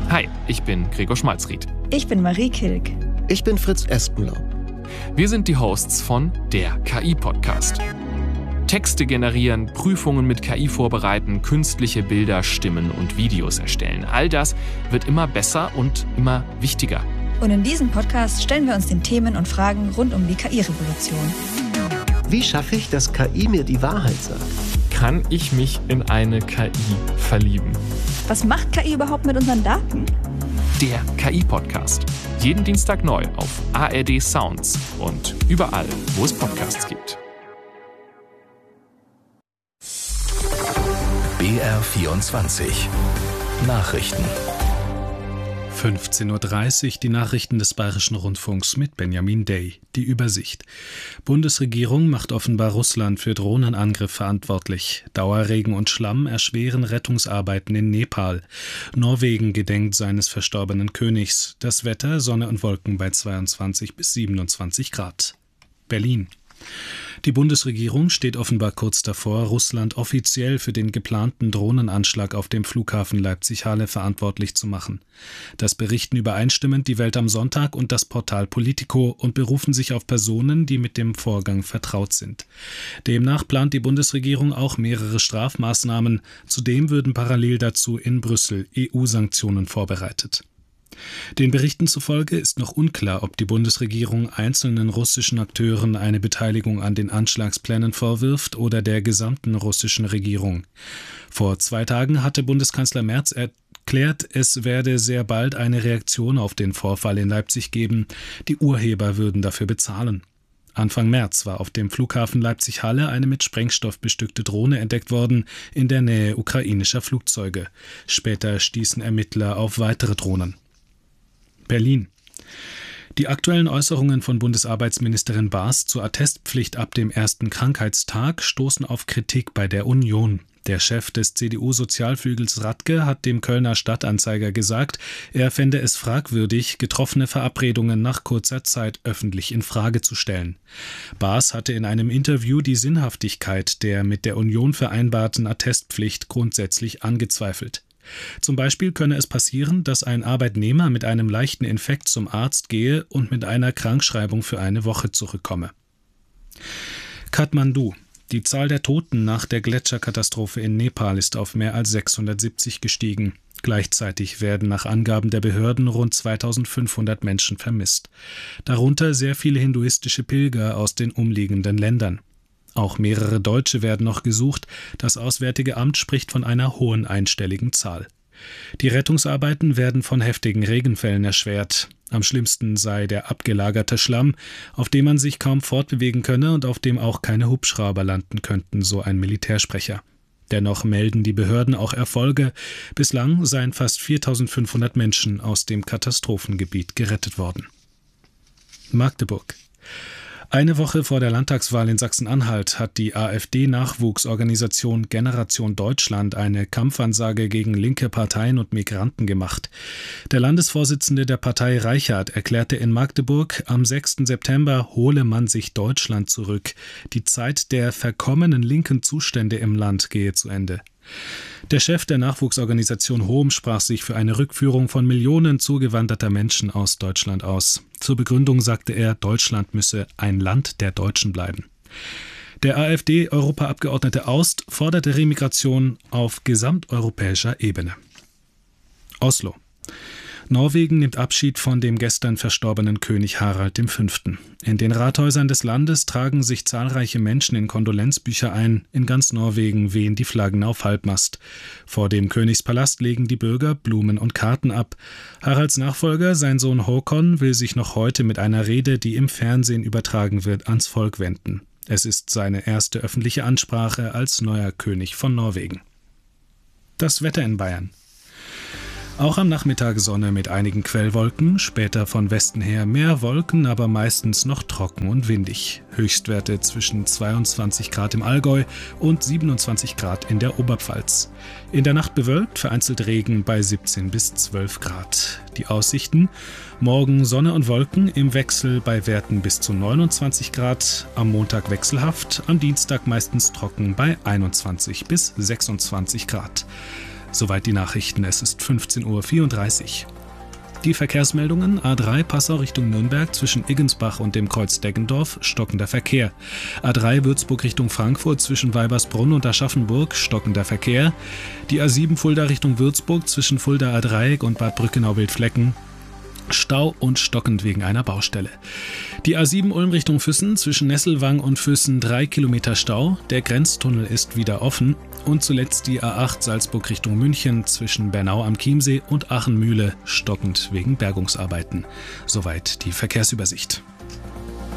Hi, ich bin Gregor Schmalzried. Ich bin Marie Kilk. Ich bin Fritz Espenlaub. Wir sind die Hosts von der KI-Podcast. Texte generieren, Prüfungen mit KI vorbereiten, künstliche Bilder, Stimmen und Videos erstellen. All das wird immer besser und immer wichtiger. Und in diesem Podcast stellen wir uns den Themen und Fragen rund um die KI-Revolution. Wie schaffe ich, dass KI mir die Wahrheit sagt? Kann ich mich in eine KI verlieben? Was macht KI überhaupt mit unseren Daten? Der KI-Podcast. Jeden Dienstag neu auf ARD Sounds und überall, wo es Podcasts gibt. BR24 Nachrichten. 15:30 Uhr die Nachrichten des Bayerischen Rundfunks mit Benjamin Day. Die Übersicht. Bundesregierung macht offenbar Russland für Drohnenangriff verantwortlich. Dauerregen und Schlamm erschweren Rettungsarbeiten in Nepal. Norwegen gedenkt seines verstorbenen Königs. Das Wetter Sonne und Wolken bei 22 bis 27 Grad. Berlin. Die Bundesregierung steht offenbar kurz davor, Russland offiziell für den geplanten Drohnenanschlag auf dem Flughafen Leipzig-Halle verantwortlich zu machen. Das berichten übereinstimmend die Welt am Sonntag und das Portal Politico und berufen sich auf Personen, die mit dem Vorgang vertraut sind. Demnach plant die Bundesregierung auch mehrere Strafmaßnahmen. Zudem würden parallel dazu in Brüssel EU-Sanktionen vorbereitet. Den Berichten zufolge ist noch unklar, ob die Bundesregierung einzelnen russischen Akteuren eine Beteiligung an den Anschlagsplänen vorwirft oder der gesamten russischen Regierung. Vor 2 Tagen hatte Bundeskanzler Merz erklärt, es werde sehr bald eine Reaktion auf den Vorfall in Leipzig geben. Die Urheber würden dafür bezahlen. Anfang März war auf dem Flughafen Leipzig-Halle eine mit Sprengstoff bestückte Drohne entdeckt worden, in der Nähe ukrainischer Flugzeuge. Später stießen Ermittler auf weitere Drohnen. Berlin. Die aktuellen Äußerungen von Bundesarbeitsministerin Baas zur Attestpflicht ab dem ersten Krankheitstag stoßen auf Kritik bei der Union. Der Chef des CDU-Sozialflügels Radke hat dem Kölner Stadtanzeiger gesagt, er fände es fragwürdig, getroffene Verabredungen nach kurzer Zeit öffentlich in Frage zu stellen. Baas hatte in einem Interview die Sinnhaftigkeit der mit der Union vereinbarten Attestpflicht grundsätzlich angezweifelt. Zum Beispiel könne es passieren, dass ein Arbeitnehmer mit einem leichten Infekt zum Arzt gehe und mit einer Krankschreibung für eine Woche zurückkomme. Kathmandu. Die Zahl der Toten nach der Gletscherkatastrophe in Nepal ist auf mehr als 670 gestiegen. Gleichzeitig werden nach Angaben der Behörden rund 2500 Menschen vermisst. Darunter sehr viele hinduistische Pilger aus den umliegenden Ländern. Auch mehrere Deutsche werden noch gesucht. Das Auswärtige Amt spricht von einer hohen einstelligen Zahl. Die Rettungsarbeiten werden von heftigen Regenfällen erschwert. Am schlimmsten sei der abgelagerte Schlamm, auf dem man sich kaum fortbewegen könne und auf dem auch keine Hubschrauber landen könnten, so ein Militärsprecher. Dennoch melden die Behörden auch Erfolge. Bislang seien fast 4.500 Menschen aus dem Katastrophengebiet gerettet worden. Magdeburg. Eine Woche vor der Landtagswahl in Sachsen-Anhalt hat die AfD-Nachwuchsorganisation Generation Deutschland eine Kampfansage gegen linke Parteien und Migranten gemacht. Der Landesvorsitzende der Partei Reichert erklärte in Magdeburg, am 6. September hole man sich Deutschland zurück. Die Zeit der verkommenen linken Zustände im Land gehe zu Ende. Der Chef der Nachwuchsorganisation HOM sprach sich für eine Rückführung von Millionen zugewanderter Menschen aus Deutschland aus. Zur Begründung sagte er, Deutschland müsse ein Land der Deutschen bleiben. Der AfD-Europaabgeordnete Aust forderte Remigration auf gesamteuropäischer Ebene. Oslo. Norwegen nimmt Abschied von dem gestern verstorbenen König Harald V. In den Rathäusern des Landes tragen sich zahlreiche Menschen in Kondolenzbücher ein. In ganz Norwegen wehen die Flaggen auf Halbmast. Vor dem Königspalast legen die Bürger Blumen und Karten ab. Haralds Nachfolger, sein Sohn Håkon, will sich noch heute mit einer Rede, die im Fernsehen übertragen wird, ans Volk wenden. Es ist seine erste öffentliche Ansprache als neuer König von Norwegen. Das Wetter in Bayern. Auch am Nachmittag Sonne mit einigen Quellwolken, später von Westen her mehr Wolken, aber meistens noch trocken und windig. Höchstwerte zwischen 22 Grad im Allgäu und 27 Grad in der Oberpfalz. In der Nacht bewölkt, vereinzelt Regen bei 17 bis 12 Grad. Die Aussichten: morgen Sonne und Wolken im Wechsel bei Werten bis zu 29 Grad, am Montag wechselhaft, am Dienstag meistens trocken bei 21 bis 26 Grad. Soweit die Nachrichten, es ist 15:34 Uhr. Die Verkehrsmeldungen: A3 Passau Richtung Nürnberg zwischen Iggensbach und dem Kreuz Deggendorf, stockender Verkehr. A3 Würzburg Richtung Frankfurt zwischen Weibersbrunn und Aschaffenburg, stockender Verkehr. Die A7 Fulda Richtung Würzburg zwischen Fulda A-Dreieck und Bad Brückenau-Wildflecken, Stau und stockend wegen einer Baustelle. Die A7 Ulm Richtung Füssen zwischen Nesselwang und Füssen 3 Kilometer Stau. Der Grenztunnel ist wieder offen. Und zuletzt die A8 Salzburg Richtung München zwischen Bernau am Chiemsee und Aachen-Mühle, stockend wegen Bergungsarbeiten. Soweit die Verkehrsübersicht.